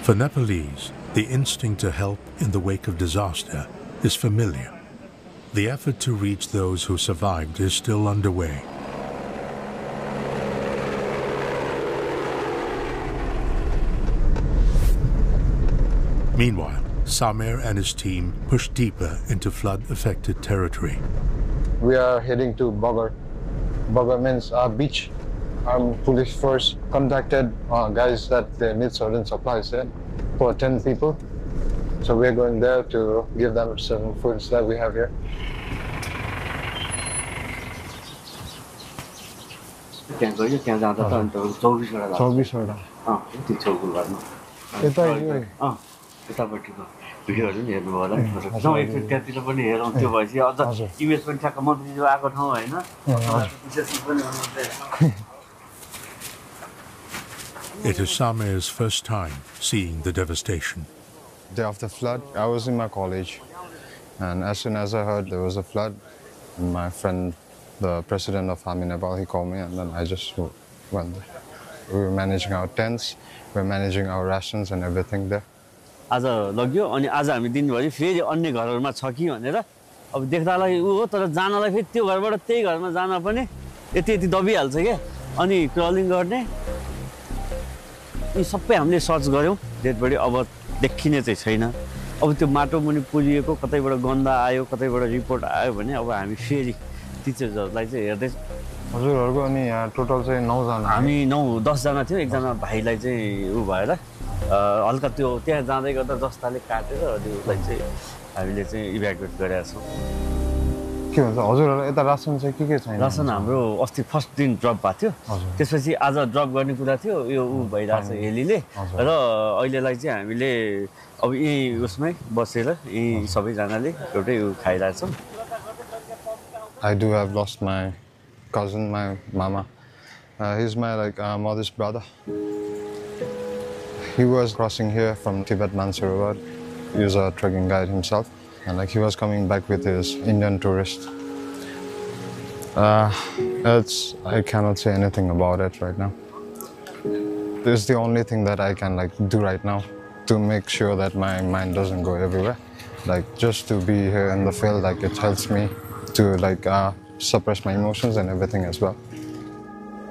For Nepalese, the instinct to help in the wake of disaster is familiar. The effort to reach those who survived is still underway. Meanwhile, Samer and his team push deeper into flood-affected territory. We are heading to Bogor. Bogor means beach. Police force contacted guys that they need certain supplies there for 10 people. So we're going there to give them certain foods that we have here. भिडियोहरु नि हेर्नु होला नि नौ एकचोटि त्यतिर पनि हेरौँ त्यो भएपछि अझ इमेज पनि ठ्याक्क मन्त्रीज्यू आएको ठाउँ हैन It is Samer's first time seeing the devastation. Day of the flood, I was in my college, and as soon as I heard there was a flood, my friend, the president of Army Nepal, he called me, and then I just went there. We were managing our tents, we were managing our rations and everything there. आज लग्यो अनि आज हामी दिनभरि फेरि अन्य घरहरुमा छ कि भनेर अब देख्दालाई उ हो तर जानलाई फेरि त्यो घरबाट त्यही घरमा जान पनि यति यति दबिहाल्छ के अनि क्रलिङ गर्ने यी सबै हामीले सर्च गर्यौं डेड बडी अब देखिने चाहिँ छैन अब त्यो माटो मुनि पुरिएको कतैबाट गन्दा आयो कतैबाट रिपोर्ट आयो भने अब हामी फेरि टिचर्सहरुलाई चाहिँ हेर्दै हजुरहरुको अनि यहाँ टोटल चाहिँ 9 जना हामी 10 जना थियो एकजना भाइलाई चाहिँ उ भएर हल्का त्यो त्यहाँ जाँदै गर्दा जस्ताले काटेर अनि उसलाई चाहिँ हामीले चाहिँ इभ्याकुएट गरेका छौं के भन्छ हजुरहरुलाई यता रासन चाहिँ के छैन रासन हाम्रो अस्ति फर्स्ट दिन ड्रप भएको थियो त्यसपछि आज ड्रप गर्ने कुरा थियो यो उ भइराछ हेलीले र अहिलेलाई चाहिँ हामीले अब यही उसमै बसेर यही सबै जनाले एउटै खाइरा छौं I do have lost my cousin, my mama. He's my mother's brother. He was crossing here from Tibet Mansarovar. He was a trekking guide himself, and he was coming back with his Indian tourist. I cannot say anything about it right now. This is the only thing that I can do right now to make sure that my mind doesn't go everywhere. Just to be here in the field, it helps me to suppress my emotions and everything as well.